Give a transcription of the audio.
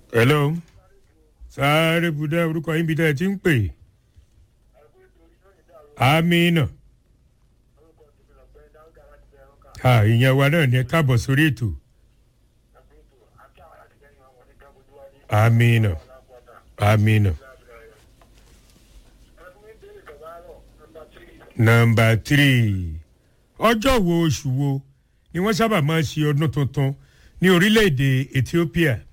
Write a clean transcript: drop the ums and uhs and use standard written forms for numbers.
hello sáré budẹ orúkọ yín bí tẹ́ ẹ ti ń pè amina ìyẹn wa náà ní ẹ káàbọ̀ sórí ètò amina amina. Number 3 ọjọ́ wo oṣù wo ni wọ́n sábà máa ń ṣe ọdún tuntun ní orílẹ̀-èdè Ethiopia.